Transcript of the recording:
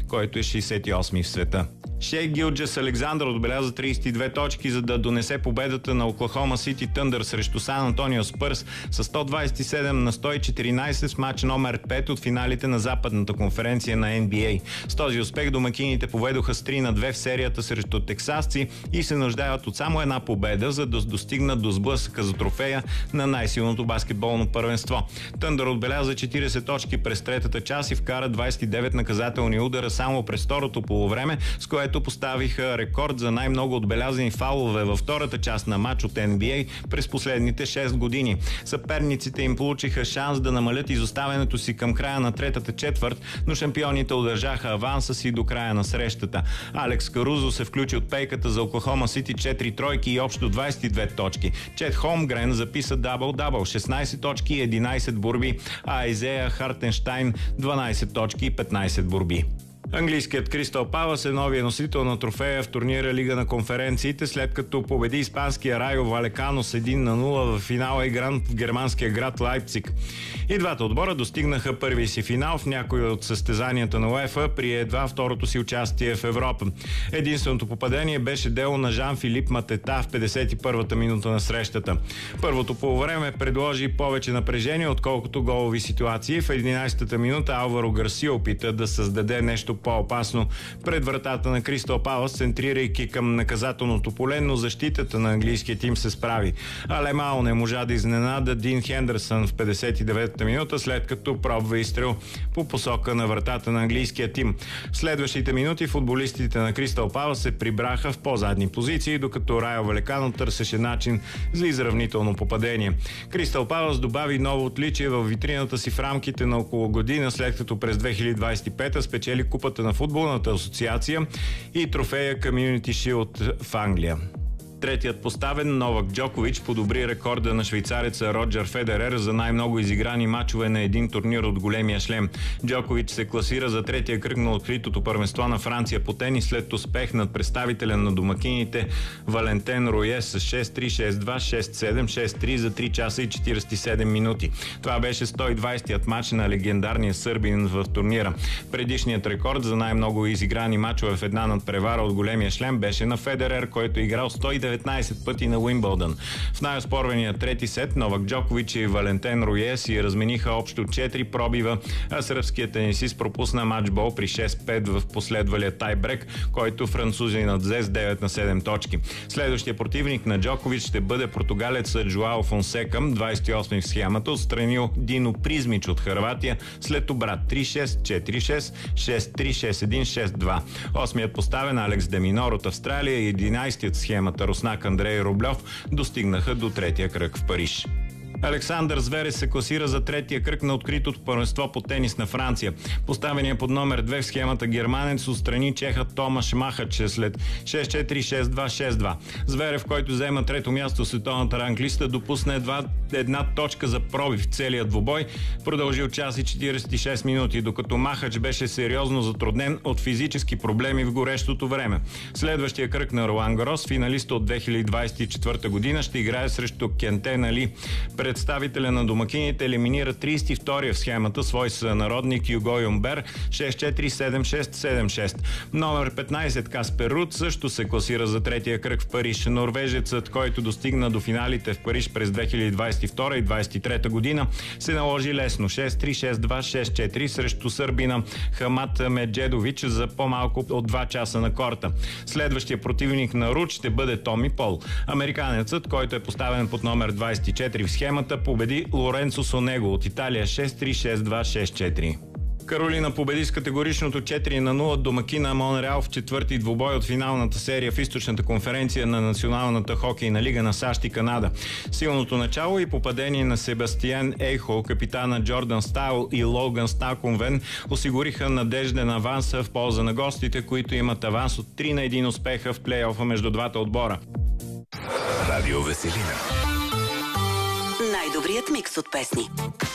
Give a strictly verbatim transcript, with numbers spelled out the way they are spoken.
който е шейсет и осми в света. Шей Гилджес Александър отбеляза трийсет и две точки, за да донесе победата на Оклахома Сити Тъндър срещу Сан Антонио Спърс с сто двадесет и седем на сто и четиринадесет в матч номер пет от финалите на Западната конференция на Ен Би Ей. С този успех домакините поведоха с три на две в серията срещу тексасци и се нуждаят от само една победа, за да достигнат до сблъсъка за трофея на най-силното баскетболно първенство. Тъндър отбеляза четиридесет точки през третата част и вкара двадесет и девет наказателни удара само през второто полувреме, с което поставиха рекорд за най-много отбелязани фаулове във втората част на матч от Ен Би Ей през последните шест години. Съперниците им получиха шанс да намалят изоставянето си към края на третата четвърт, но шампионите удържаха аванса си до края на срещата. Алекс Карузо се включи от пейката за Оклахома Сити четири тройки и общо двадесет и две точки. Чет Холмгрен записа дабъл-дабъл, шестнадесет точки и единадесет борби, а Айзея Хартенштайн дванадесет точки и петнадесет борби. Английският Кристал Палас е новия носител на трофея в турнира Лига на конференциите, след като победи испанския Райо Валекано с един на нула в финала игран в германския град Лайпциг. И двата отбора достигнаха първия си финал в някои от състезанията на УЕФА при едва второто си участие в Европа. Единственото попадение беше дело на Жан-Филип Матета в петдесет и първата минута на срещата. Първото полувреме предложи повече напрежение, отколкото голови ситуации. В единадесетата минута Алваро Гарсия опита да създаде нещо по-опасно пред вратата на Кристал Палас, центрирайки към наказателното поле, но защитата на английския тим се справи. Алемао не можа да изненада Дин Хендерсън в петдесет и деветата минута, след като пробва изстрел по посока на вратата на английския тим. В следващите минути футболистите на Кристал Палас се прибраха в по-задни позиции, докато Райо Валекано търсеше начин за изравнително попадение. Кристал Палас добави ново отличие в витрината си в рамките на около година, след като през две хиляди двадесет и пета спечели купата на футболната асоциация и трофея Community Shield в Англия. Третият поставен, Новак Джокович, подобри рекорда на швейцареца Роджер Федерер за най-много изиграни мачове на един турнир от големия шлем. Джокович се класира за третия кръг на откритото първенство на Франция по тенис след успех над представителя на домакините Валентен Руе с шест три, шест два, шест седем, шест три за три часа и четиридесет и седем минути. Това беше сто и двадесетият матч на легендарния сърбин в турнира. Предишният рекорд за най-много изиграни мачове в една надпревара от големия шлем беше на Федерер, който играл сто и деветнадесет пъти на Уимбълдън. В най-оспорвания трети сет Новак Джокович и Валентен Руе си размениха общо четири пробива, а сръбският тенисист пропусна матчбол при шест пет в последвалия тайбрек, който французинът взе с девет на седем точки. Следващия противник на Джокович ще бъде португалецът Жуао Фонсека, двадесет и осми в схемата, отстранил Дино Призмич от Хърватия след обрат три шест, четири шест, шест три, шест един, шест два. Осмият поставен Алекс Деминор от Австралия и единадесетият в схемата Руснак Андрей Рублев достигнаха до третия кръг в Париж. Александър Зверев се класира за третия кръг на откритото първенство по тенис на Франция. Поставения под номер две в схемата германец отстрани чеха Томаш Махаче след шест четири, шест два, шест два. Зверев, който заема трето място в световната ранглиста, допусна едва една точка за пробив в целия двубой, продължил час и четиридесет и шест минути, докато Махач беше сериозно затруднен от физически проблеми в горещото време. Следващия кръг на Ролан Гарос, финалиста от две хиляди двадесет и четвърта година, ще играе срещу Кентен Али. Представителя на домакините елиминира тридесет и втория в схемата свой сънародник Юго Юмбер шест четири, седем шест, седем шест. Номер петнадесет Каспер Руд също се класира за третия кръг в Париж. Норвежецът, който достигна до финалите в Париж през две хиляди двадесет и втора и двадесет и трета година, се наложи лесно шест три, шест два, шест четири срещу сърбина Хамат Меджедович за по-малко от два часа на корта. Следващия противник на Руд ще бъде Томи Пол. Американецът, който е поставен под номер двадесет и четири в схемата, победи Лоренцо Сонего от Италия шест три, шест два, шест четири. Каролина победи с категоричното четири на нула домакина Монреал в четвърти двубой от финалната серия в източната конференция на Националната хокейна лига на САЩ и Канада. Силното начало и попадение на Себастиан Ейхо, капитана Джордан Стайл и Логан Стаконвен осигуриха надежден аванс в полза на гостите, които имат аванс от три на един успеха в плейофа между двата отбора. Радио Веселина. Най-добрият микс от песни.